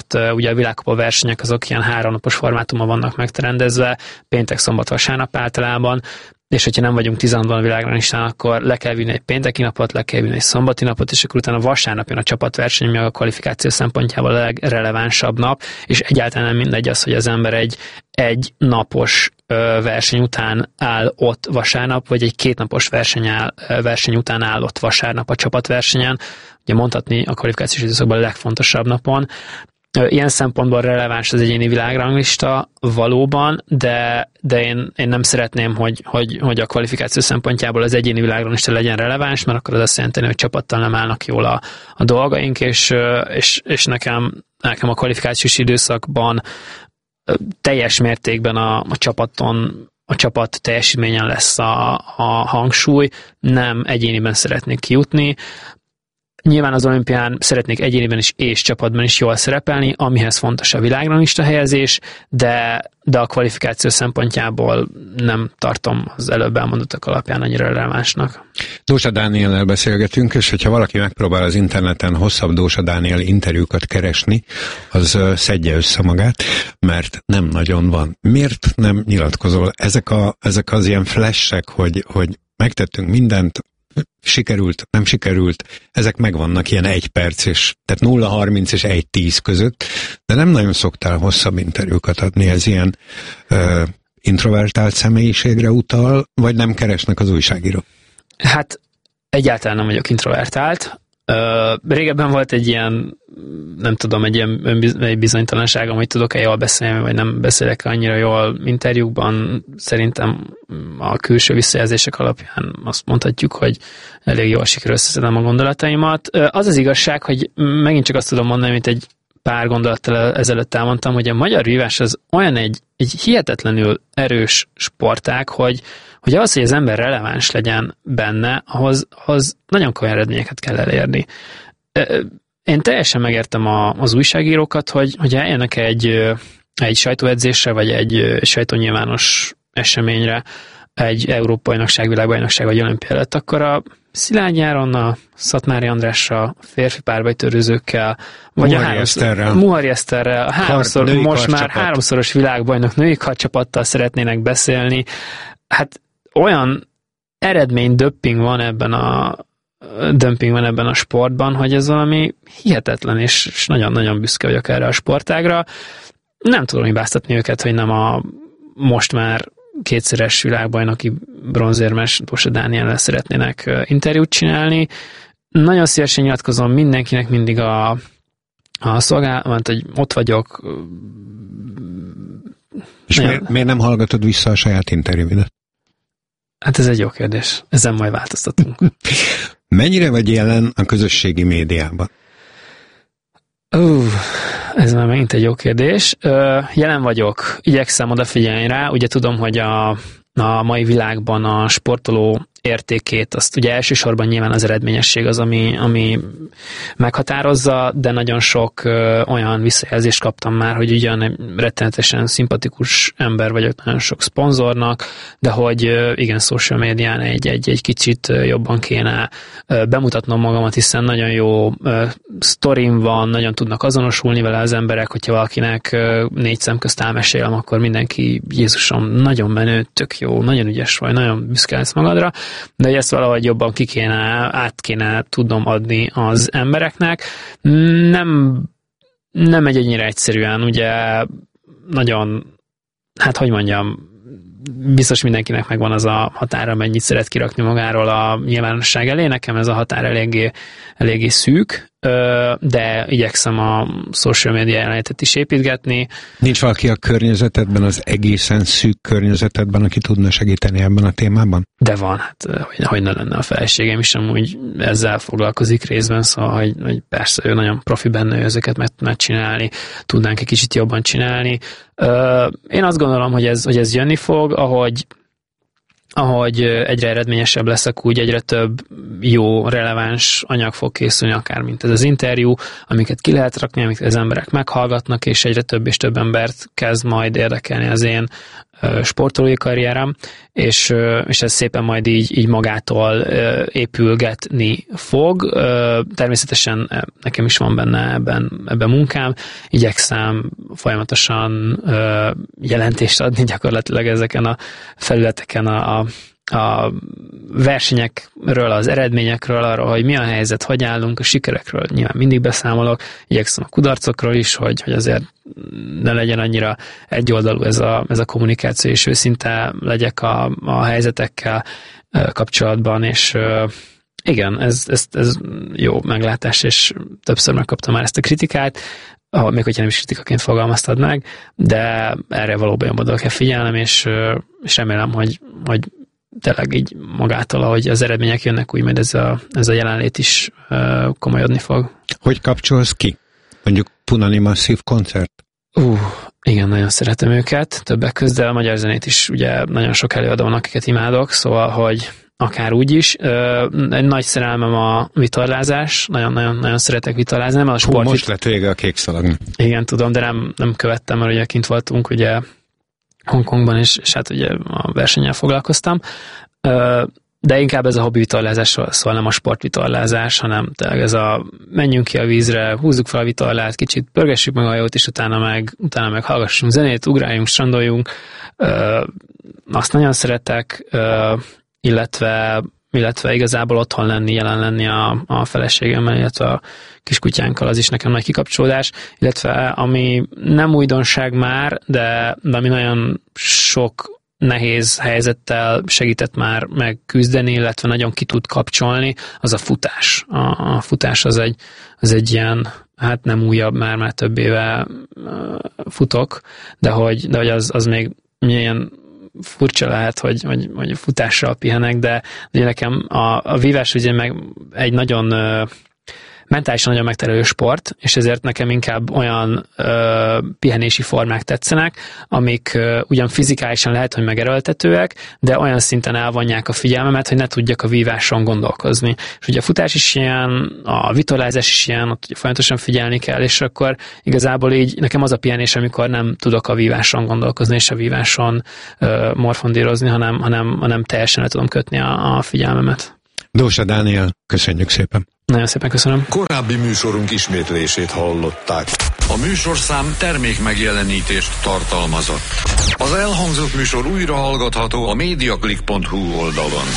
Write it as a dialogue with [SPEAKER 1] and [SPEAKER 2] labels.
[SPEAKER 1] mert ugye a világkupa versenyek azok ilyen 3 napos formátumban vannak megterendezve, péntek, szombat, vasárnap általában, és hogyha nem vagyunk 16-ban a világranglistán, akkor le kell vinni egy pénteki napot, le kell vinni egy szombati napot, és akkor utána vasárnap jön a csapatverseny, ami a kvalifikáció szempontjából a legrelevánsabb nap, és egyáltalán nem mindegy az, hogy az ember egy napos verseny után áll ott vasárnap, vagy egy 2 napos verseny után áll ott vasárnap a csapatversenyen. Ugye mondhatni a kvalifikációs időszakban a legfontosabb napon. Ilyen szempontból releváns az egyéni világranglista valóban, de én nem szeretném, hogy a kvalifikáció szempontjából az egyéni világranglista legyen releváns, mert akkor az azt jelenti, hogy csapattal nem állnak jól a dolgaink, és nekem a kvalifikációs időszakban teljes mértékben a csapat teljesítményen lesz a hangsúly, nem egyéniben szeretnék kijutni. Nyilván az olimpián szeretnék egyéniben is és csapatban is jól szerepelni, amihez fontos a világranglista helyezés, de a kvalifikáció szempontjából nem tartom az előbb elmondottak alapján annyira relevánsnak.
[SPEAKER 2] Dósa Dániellel beszélgetünk, és hogyha valaki megpróbál az interneten hosszabb Dósa Dániel interjúkat keresni, az szedje össze magát, mert nem nagyon van. Miért nem nyilatkozol? Ezek az ilyen flashek, hogy megtettünk mindent, sikerült, nem sikerült, ezek megvannak ilyen 1 perc, tehát 0-30 és 1-10 között, de nem nagyon szoktál hosszabb interjúkat adni, ez ilyen introvertált személyiségre utal, vagy nem keresnek az újságírók?
[SPEAKER 1] Hát egyáltalán nem vagyok introvertált. Régebben volt egy ilyen, nem tudom, egy bizonytalanságom, hogy tudok-e jól beszélni, vagy nem beszélek annyira jól interjúkban. Szerintem a külső visszajelzések alapján azt mondhatjuk, hogy elég jól sikerül összeszedem a gondolataimat. Az az igazság, hogy megint csak azt tudom mondani, mint egy pár gondolattal ezelőtt elmondtam, hogy a magyar vívás az olyan egy hihetetlenül erős sportág, hogy az, hogy az ember releváns legyen benne, ahhoz nagyon komoly eredményeket kell elérni. Én teljesen megértem az újságírókat, hogy eljönnek egy sajtóedzésre, vagy egy sajtónyilvános eseményre, egy Európa-bajnokság, világbajnokság vagy olimpia előtt, akkor a Szilágy Áronnal, Szatmári Andrással, férfi párbajtörőzőkkel, vagy Muhari Eszterrel, most már 3-szoros világbajnok női kartcsapattal szeretnének beszélni. Hát olyan dömping van ebben a sportban, hogy ez valami hihetetlen, és nagyon-nagyon büszke vagyok erre a sportágra. Nem tudom hibáztatni őket, hogy nem a most már 2-szeres világbajnoki bronzérmes Dósa Dániellel szeretnének interjút csinálni. Nagyon szívesen nyilatkozom mindenkinek mindig a szolgálat, hogy ott vagyok.
[SPEAKER 2] És miért nem hallgatod vissza a saját interjúidat?
[SPEAKER 1] Hát ez egy jó kérdés. Ezen majd változtatunk.
[SPEAKER 2] Mennyire vagy jelen a közösségi médiában?
[SPEAKER 1] Ez már megint egy jó kérdés. Jelen vagyok, igyekszem odafigyelni rá. Ugye tudom, hogy a mai világban a sportoló értékét, azt ugye elsősorban nyilván az eredményesség az, ami meghatározza, de nagyon sok olyan visszajelzést kaptam már, hogy ugyan rettenetesen szimpatikus ember vagyok nagyon sok szponzornak, de hogy igen, social médián egy kicsit jobban kéne bemutatnom magamat, hiszen nagyon jó sztorim van, nagyon tudnak azonosulni vele az emberek, hogyha valakinek 4 szem közt elmesélem, akkor mindenki, Jézusom, nagyon menő, tök jó, nagyon ügyes vagy, nagyon büszke lesz magadra, de hogy ezt valahogy jobban át kéne tudnom adni az embereknek. Nem egy ennyire egyszerűen, ugye nagyon, hát hogy mondjam, biztos mindenkinek megvan az a határa, mennyit szeret kirakni magáról a nyilvánosság elé. Nekem ez a határ eléggé szűk, de igyekszem a social media jelenetet is építgetni.
[SPEAKER 2] Nincs valaki a környezetedben, az egészen szűk környezetedben, aki tudna segíteni ebben a témában?
[SPEAKER 1] De van, hát hogy ne lenne a feleségem is, amúgy ezzel foglalkozik részben, szóval, hogy persze ő nagyon profi benne, hogy ezeket meg tudná csinálni, tudnánk egy kicsit jobban csinálni. Én azt gondolom, hogy ez jönni fog, ahogy egyre eredményesebb leszek, úgy egyre több jó, releváns anyag fog készülni, akár mint ez az interjú, amiket ki lehet rakni, amiket az emberek meghallgatnak, és egyre több és több embert kezd majd érdekelni az én sportolói karrierem, és ez szépen majd így magától épülgetni fog. Természetesen nekem is van benne ebben munkám, igyekszem folyamatosan jelentést adni gyakorlatilag ezeken a felületeken a versenyekről, az eredményekről, arról, hogy mi a helyzet, hogy állunk, a sikerekről nyilván mindig beszámolok, igyekszem a kudarcokról is, hogy azért ne legyen annyira egyoldalú ez a kommunikáció, és őszinte legyek a helyzetekkel kapcsolatban, és igen, ez jó meglátás, és többször megkaptam már ezt a kritikát, még hogyha nem is kritikaként fogalmaztad meg, de erre valóban jobban oda kell figyelnem, és remélem, hogy tényleg így magától, ahogy az eredmények jönnek, úgy majd ez a jelenlét is komolyodni fog.
[SPEAKER 2] Hogy kapcsolsz ki? Mondjuk Punani Massive koncert?
[SPEAKER 1] Igen, nagyon szeretem őket, többek között, de a magyar zenét is ugye nagyon sok előadó van, akiket imádok, szóval, hogy akár úgy is. Egy nagy szerelmem a vitorlázás, nagyon szeretek vitorlázni, nem a sport.
[SPEAKER 2] Most lett vége a kék szalagnak.
[SPEAKER 1] Igen, tudom, de nem követtem, mert ugye kint voltunk, ugye Hongkongban, és hát ugye a versennyel foglalkoztam, de inkább ez a hobbi vitorlázás, szóval nem a sportvitorlázás, hanem tényleg ez menjünk ki a vízre, húzzuk fel a vitorlát, kicsit pörgessük meg a hajót, és utána meg hallgassunk zenét, ugráljunk, strandoljunk. Azt nagyon szeretek, illetve igazából otthon lenni, jelen lenni a feleségemmel, illetve a kiskutyánkkal, az is nekem nagy kikapcsolódás, illetve ami nem újdonság már, de ami nagyon sok nehéz helyzettel segített már megküzdeni, illetve nagyon ki tud kapcsolni, az a futás. A futás az egy ilyen, hát nem újabb, már több éve futok, de hogy az még milyen furcsa lehet, hogy futással pihenek, de nekem a vívás ugye meg egy nagyon mentálisan nagyon megterelő sport, és ezért nekem inkább olyan pihenési formák tetszenek, amik ugyan fizikálisan lehet, hogy megerőltetőek, de olyan szinten elvonják a figyelmemet, hogy ne tudjak a víváson gondolkozni. És ugye a futás is ilyen, a vitorlázás is ilyen, ott ugye folyamatosan figyelni kell, és akkor igazából így nekem az a pihenés, amikor nem tudok a víváson gondolkozni, és a víváson morfondírozni, hanem teljesen le tudom kötni a figyelmemet.
[SPEAKER 2] Dósa Dániel, köszönjük szépen.
[SPEAKER 1] Nagyon szépen köszönöm.
[SPEAKER 3] Korábbi műsorunk ismétlését hallották. A műsorszám termék megjelenítést tartalmazott. Az elhangzott műsor újra hallgatható a mediaclick.hu oldalon.